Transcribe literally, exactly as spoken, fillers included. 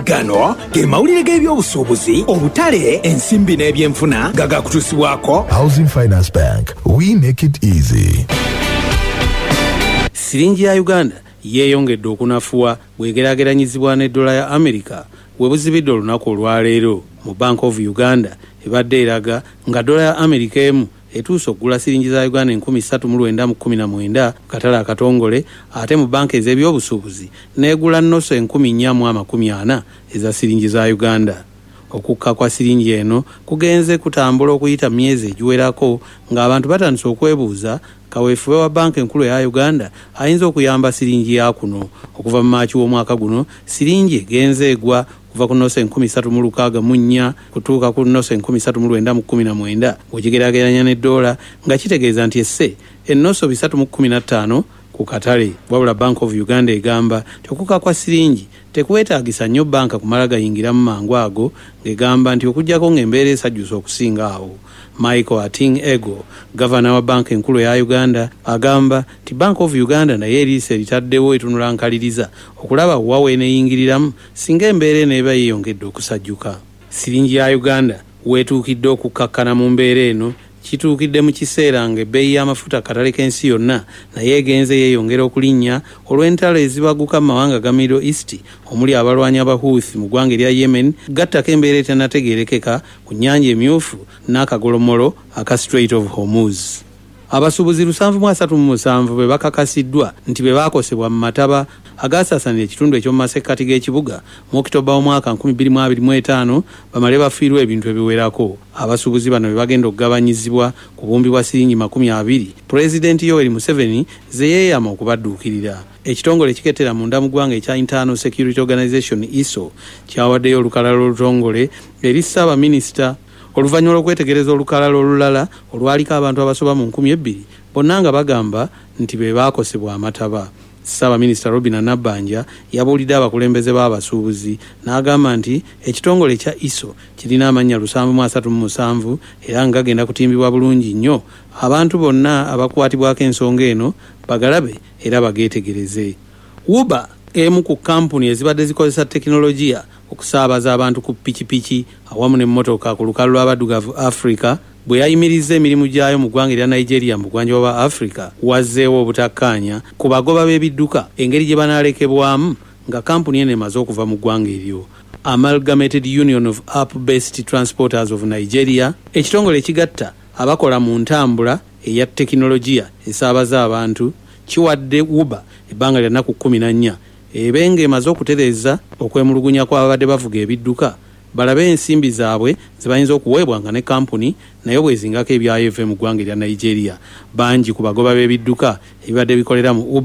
Gano ge mawulire g'ebyobusuubuzi, obutale, ensimbi n'ebyenfuna gagakutusibwako Housing Finance Bank. We make it easy. Siringi ya Uganda yeeyongedde okunafuwa bw'egeraageranyizibwa n'eddola ya Amerika we buzibidde olunaku olwaleero mu Bank of Uganda ebadde eraga nga dola ya Amerika emu etuuse okugula siringi za Uganda enkumi ssatu mu lwenda mu kkumi na mwenda ku katale akatongole, ate mu banka ez'ebyobusuubuzi n'egula nnoso enkumi nnya mu amakumi ana eza siringi za Uganda. Okukka kwa siringi eno kugenze kutambula okuyita myezi egiwerako ng'abantu batandise okwebuuza kaweefube wa banka enkulu ya Uganda ayinza okuyamba siringi ya kuno. Okuva mu Maaci w'omwaka guno siringi egenze egwa kuva ku nnoso enkumi ssatu mu lukaaga mu nnya kutuuka ku nnoso enkumi ssatu mu lwenda mu kkumi na mwenda bw'ogigeraageranya n'eddoola, nga kitegeeza nti esse ennoso bisatu mu kkumi na ttaano ku katale. Wabula Bank of Uganda egamba okukka kwa siringi tekwetaagisa nnyo banka kumala gayingiramu mangu ago, ng'egamba nti okuggyako ng'embeera esajjusa okusinga awo. Michael Ating Ego, gavana wa banka enkulu ya Uganda, agamba nti Bank of Uganda naye eriisa eritaddewo etunula nkaliriza okulaba wa weeneyingiriramu singa embeera eneeba yeeyongedde okusajjuka. Siringi ya Uganda weetuukidde okukkakkana mu mbeera eno kituukidde mu kiseera ng'ebbeeyi y'amafuta katale k'ensi yonna naye egenze yeeyongera okulinnya olw'entalo ezibaguka mu mawanga ga Middle East omuli abalwanyi abahuuthi mu ggwanga erya Yemen gattako embeera etennategeerekeka ku nnyanja emyufu n'akagolomolo aka Strait of Hormuz. Abasuubuzi lusanvu mu asatu mu musanvu be bakakasiddwa nti be baakosebwa mu mataba agasaasanira ekitundu eky'omu masekkati g'ekibuga mu Okitoba omwaka nkumi bbiri mu abiri mu etaano bamale bafiirwa ebintu ebiwerako. Abasuubuzi bano be bagenda okugabanyizibwa ku bumbi bwa siringi makumi abiri Pulezidenti Yoweri Museveni ze yeeyama okubadduukirira. Ekitongole ekikettera munda mu ggwanga ekya Internal Security Organization I S O kyawaddeyo olukalala olutongole eri Ssaabaminisita oluvannyuma lw'okwetegereza olukalala olulala olwaliko abantu abasoba mu nkumi ebbiri bonna nga bagamba nti be baakosebwa amataba. Ssaabaminisita Robinah Nabbanja yabuulidde abakulembeze b'abasuubuzi n'agamba nti ekitongole ekya I S O kirina amannya lusanvu mu asatu mu musanvu era nga gagenda kutimbibwa bulungi nnyo. Abantu bonna abakwatibwako ensonga eno bagalabe era bageetegereze. Uber emu ku kampuni ezibadde zikozesa tekinologiya okusaabaza abantu ku pikipiki awamu n'emmotoka ku lukalu lw'abaddugavu Africa bwe yayimiriza emirimu gyayo mu ggwanga erya Nigeria mu bugwanjuba bwa Africa, wazzeewo obutakkaanya ku bagoba b'ebidduka engeri gye banaalekebwamu nga kampuni eno emaze okuva mu ggwanga eryo. Amalgamated Union of App-Based Transporters of Nigeria, ekitongole ekigatta abakola mu ntambula eya tekinologiya esaabaza abantu, kiwadde Uber ebbanga lya nnaku kkumi na nnya ebenga emaze okutereeza okwemulugunya kw'ababadde bavuga ebidduka balabe ensimbi zaabwe ze bayinza okuweebwanga ne kampuni naye bwezingako ebyayo eve mu ggwanga erya Nigeria. Bangi ku bagoba b'ebidduka ebibadde bikolera mu Uber